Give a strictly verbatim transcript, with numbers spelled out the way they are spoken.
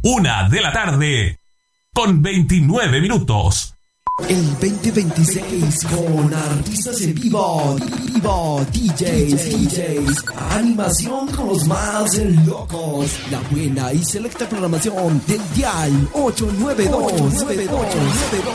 Una de la tarde, con veintinueve minutos. El veinte veintiséis con artistas en vivo, vivo, D Js, D Js, animación con los más locos, la buena y selecta programación del Dial ocho nueve dos.